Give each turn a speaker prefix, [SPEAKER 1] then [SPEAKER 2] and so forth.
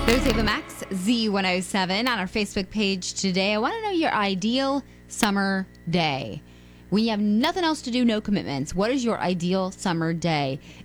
[SPEAKER 1] There's Ava Max, Z107 on our Facebook page today. I want to know your ideal summer day. When you have nothing else to do, no commitments, what is your ideal summer day?